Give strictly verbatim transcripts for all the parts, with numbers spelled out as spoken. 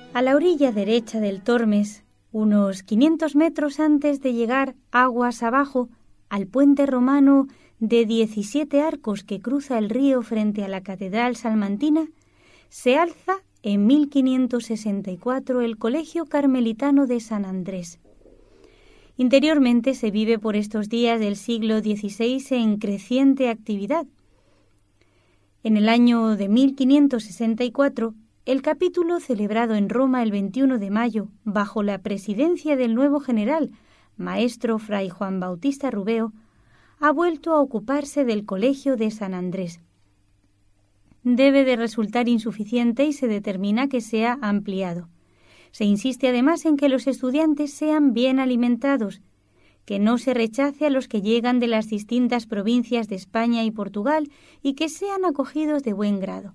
A la orilla derecha del Tormes, unos quinientos metros antes de llegar aguas abajo al puente romano de diecisiete arcos que cruza el río frente a la Catedral Salmantina, se alza en mil quinientos sesenta y cuatro el Colegio Carmelitano de San Andrés. Interiormente se vive por estos días del siglo dieciséis en creciente actividad. En el año de mil quinientos sesenta y cuatro, el capítulo celebrado en Roma el veintiuno de mayo, bajo la presidencia del nuevo general, maestro Fray Juan Bautista Rubeo, ha vuelto a ocuparse del Colegio de San Andrés. Debe de resultar insuficiente y se determina que sea ampliado. Se insiste además en que los estudiantes sean bien alimentados, que no se rechace a los que llegan de las distintas provincias de España y Portugal y que sean acogidos de buen grado.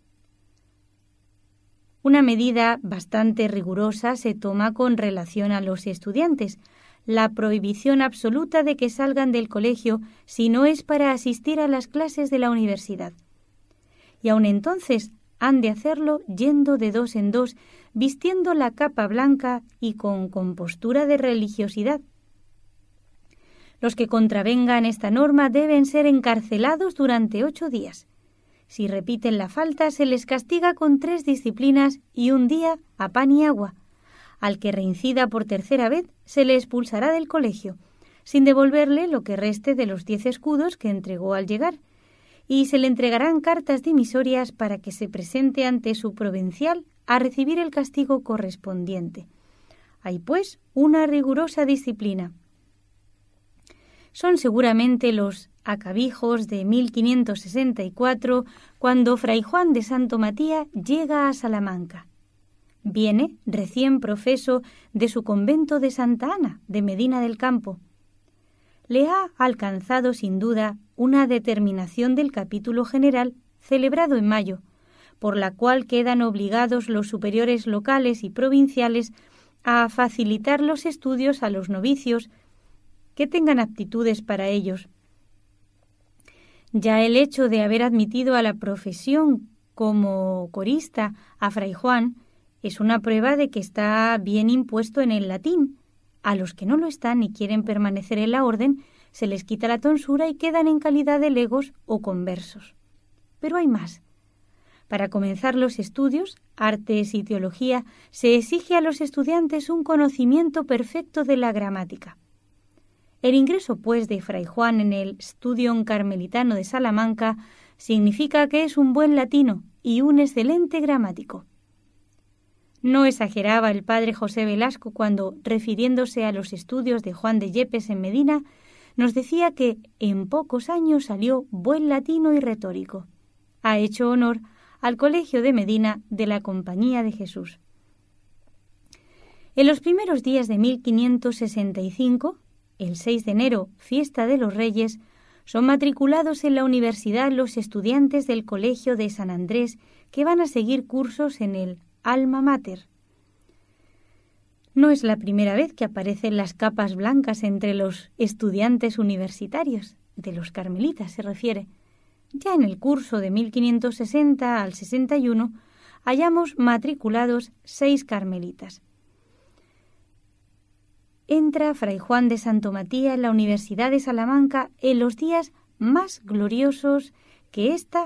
Una medida bastante rigurosa se toma con relación a los estudiantes, la prohibición absoluta de que salgan del colegio si no es para asistir a las clases de la universidad. Y aun entonces han de hacerlo yendo de dos en dos, vistiendo la capa blanca y con compostura de religiosidad. Los que contravengan esta norma deben ser encarcelados durante ocho días. Si repiten la falta, se les castiga con tres disciplinas y un día a pan y agua. Al que reincida por tercera vez, se le expulsará del colegio, sin devolverle lo que reste de los diez escudos que entregó al llegar, y se le entregarán cartas dimisorias para que se presente ante su provincial a recibir el castigo correspondiente. Hay, pues, una rigurosa disciplina. Son seguramente los acabijos de mil quinientos sesenta y cuatro, cuando Fray Juan de Santo Matías llega a Salamanca. Viene recién profeso de su convento de Santa Ana, de Medina del Campo. Le ha alcanzado sin duda una determinación del capítulo general celebrado en mayo, por la cual quedan obligados los superiores locales y provinciales a facilitar los estudios a los novicios que tengan aptitudes para ellos. Ya el hecho de haber admitido a la profesión como corista a Fray Juan es una prueba de que está bien impuesto en el latín. A los que no lo están y quieren permanecer en la orden, se les quita la tonsura y quedan en calidad de legos o conversos. Pero hay más. Para comenzar los estudios, artes y teología, se exige a los estudiantes un conocimiento perfecto de la gramática. El ingreso, pues, de Fray Juan en el Studium Carmelitano de Salamanca significa que es un buen latino y un excelente gramático. No exageraba el padre José Velasco cuando, refiriéndose a los estudios de Juan de Yepes en Medina, nos decía que en pocos años salió buen latino y retórico. Ha hecho honor al Colegio de Medina de la Compañía de Jesús. En los primeros días de mil quinientos sesenta y cinco, el seis de enero, fiesta de los Reyes, son matriculados en la universidad los estudiantes del Colegio de San Andrés que van a seguir cursos en el Alma Mater. No es la primera vez que aparecen las capas blancas entre los estudiantes universitarios, de los carmelitas se refiere. Ya en el curso de mil quinientos sesenta al sesenta y uno hallamos matriculados seis carmelitas. Entra Fray Juan de Santo Matías en la Universidad de Salamanca en los días más gloriosos que ésta